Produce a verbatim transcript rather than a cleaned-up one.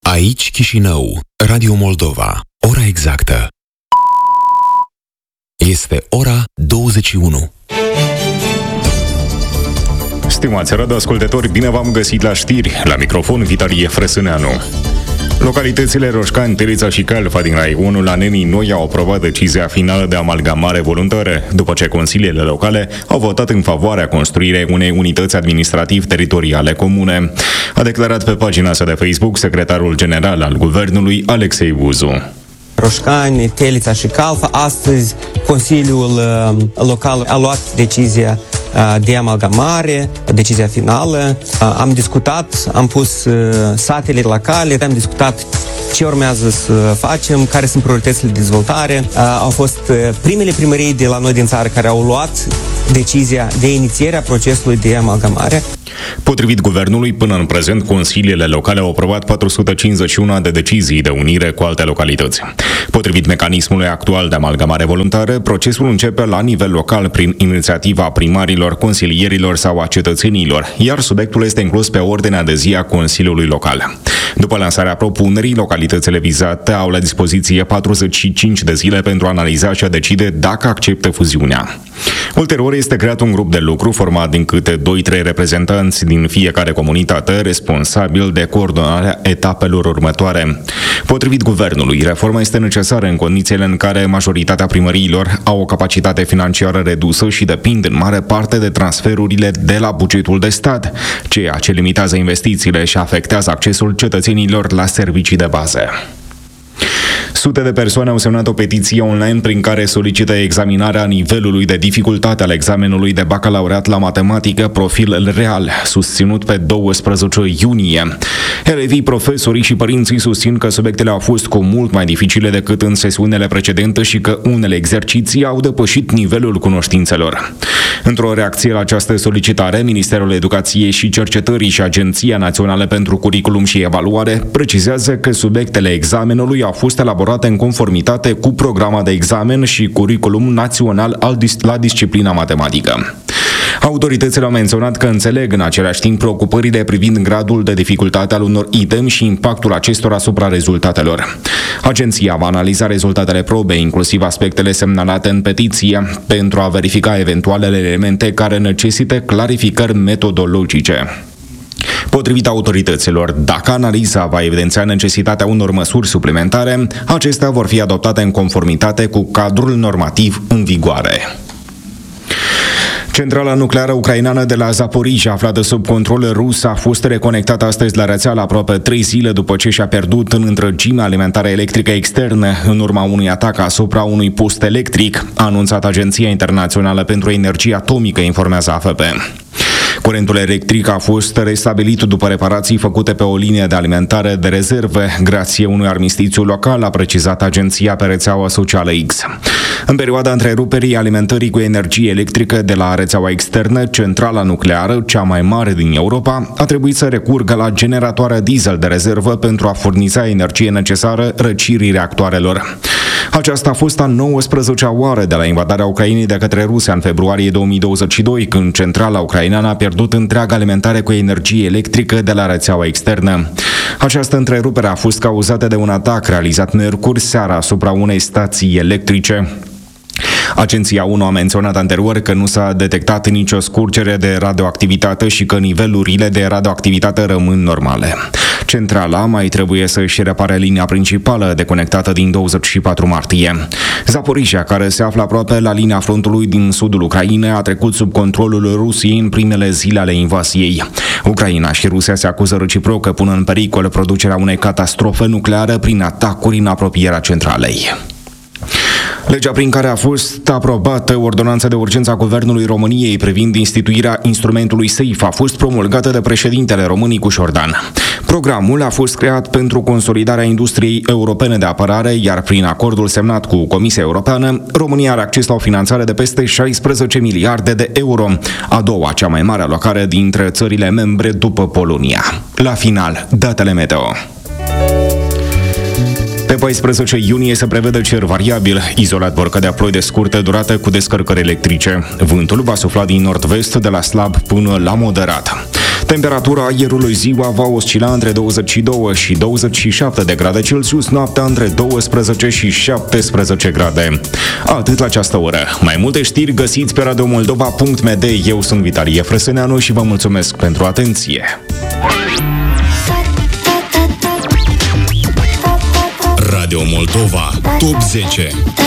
Aici Chișinău, Radio Moldova. Ora exactă este ora douăzeci și unu. Stimați radioascultători, bine v-am găsit la știri. La microfon, Vitalie Frăsâneanu. Localitățile Roșcani, Telița și Calfa din raionul Anenii Noi au aprobat decizia finală de amalgamare voluntară, după ce consiliile locale au votat în favoarea construirii unei unități administrativ-teritoriale comune. A declarat pe pagina sa de Facebook secretarul general al guvernului, Alexei Buzu. Roșcani, Telița și Calfa. Astăzi Consiliul uh, Local a luat decizia uh, de amalgamare, decizia finală. Uh, am discutat, am pus uh, satele la cale, am discutat ce urmează să facem, care sunt prioritățile de dezvoltare. Uh, au fost uh, primele primării de la noi din țară care au luat decizia de inițiere a procesului de amalgamare. Potrivit guvernului, până în prezent, consiliile locale au aprobat patru sute cincizeci și unu de decizii de unire cu alte localități. Potrivit mecanismului actual de amalgamare voluntară, procesul începe la nivel local prin inițiativa primarilor, consilierilor sau a cetățenilor, iar subiectul este inclus pe ordinea de zi a Consiliului Local. După lansarea propunerii, localitățile vizate au la dispoziție patruzeci și cinci de zile pentru a analiza și a decide dacă acceptă fuziunea. Ulterior este creat un grup de lucru format din câte doi trei reprezentanți din fiecare comunitate responsabil de coordonarea etapelor următoare. Potrivit guvernului, reforma este necesară în condițiile în care majoritatea primăriilor au o capacitate financiară redusă și depind în mare parte de transferurile de la bugetul de stat, ceea ce limitează investițiile și afectează accesul cetățenilor la servicii de bază. Sute de persoane au semnat o petiție online prin care solicită examinarea nivelului de dificultate al examenului de bacalaureat la matematică profil real, susținut pe douăsprezece iunie. Elevii, profesorii și părinții susțin că subiectele au fost cu mult mai dificile decât în sesiunile precedente și că unele exerciții au depășit nivelul cunoștințelor. Într-o reacție la această solicitare, Ministerul Educației și Cercetării și Agenția Națională pentru Curriculum și Evaluare precizează că subiectele examenului au fost elaborate în conformitate cu programa de examen și curriculum național la disciplina matematică. Autoritățile au menționat că înțeleg în același timp preocupările privind gradul de dificultate al unor item și impactul acestora asupra rezultatelor. Agenția va analiza rezultatele probei, inclusiv aspectele semnalate în petiție, pentru a verifica eventualele elemente care necesită clarificări metodologice. Potrivit autorităților, dacă analiza va evidenția necesitatea unor măsuri suplimentare, acestea vor fi adoptate în conformitate cu cadrul normativ în vigoare. Centrala nucleară ucraineană de la Zaporizhia, aflată sub control rus, a fost reconectată astăzi la rețea la aproape trei zile după ce și-a pierdut în întregime alimentarea electrică externă în urma unui atac asupra unui post electric, a anunțat Agenția Internațională pentru Energie Atomică, informează A F P. Curentul electric a fost restabilit după reparații făcute pe o linie de alimentare de rezerve, grație unui armistițiu local, a precizat agenția pe rețeaua socială X. În perioada întreruperii alimentării cu energie electrică de la rețeaua externă, centrala nucleară, cea mai mare din Europa, a trebuit să recurgă la generatoare diesel de rezervă pentru a furniza energie necesară răcirii reactoarelor. Aceasta a fost a nouăsprezecea oară de la invadarea Ucrainei de către Rusia în februarie două mii douăzeci și doi, când centrala ucraineană a pierdut întreaga alimentare cu energie electrică de la rețeaua externă. Această întrerupere a fost cauzată de un atac realizat miercuri seara asupra unei stații electrice. Agenția unu a menționat anterior că nu s-a detectat nicio scurgere de radioactivitate și că nivelurile de radioactivitate rămân normale. Centrala mai trebuie să își repare linia principală deconectată din douăzeci și patru martie. Zaporizhia, care se află aproape la linia frontului din sudul Ucrainei, a trecut sub controlul Rusiei în primele zile ale invaziei. Ucraina și Rusia se acuză reciproc că pun în pericol producerea unei catastrofe nucleare prin atacuri în apropierea centralei. Legea prin care a fost aprobată ordonanța de urgență a Guvernului României privind instituirea instrumentului SAFE a fost promulgată de președintele României Șordan. Programul a fost creat pentru consolidarea industriei europene de apărare, iar prin acordul semnat cu Comisia Europeană, România are acces la o finanțare de peste șaisprezece miliarde de euro, a doua cea mai mare alocare dintre țările membre după Polonia. La final, datele meteo. Pe paisprezece iunie se prevede cer variabil, izolat vor cădea ploi de scurtă durată cu descărcări electrice. Vântul va sufla din nord-vest de la slab până la moderat. Temperatura aerului ziua va oscila între douăzeci și doi și douăzeci și șapte de grade Celsius, noaptea între douăsprezece și șaptesprezece grade. Atât la această oră. Mai multe știri găsiți pe radiomoldova punct m d. Eu sunt Vitalie Frăsăneanu și vă mulțumesc pentru atenție. Radio Moldova Top zece.